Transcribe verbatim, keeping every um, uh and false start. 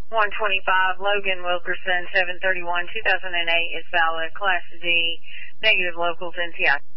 one twenty-five Logan Wilkerson, seven thirty-one, two thousand eight is valid. Class D, negative locals N T I.